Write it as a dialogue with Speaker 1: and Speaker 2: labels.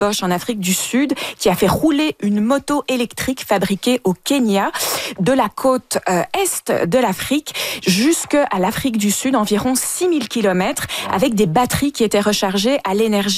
Speaker 1: Bosch en Afrique du Sud, qui a fait rouler une moto électrique fabriquée au Kenya, de la côte est de l'Afrique jusqu'à l'Afrique du Sud, environ 6000 km, avec des batteries qui étaient rechargées à l'énergie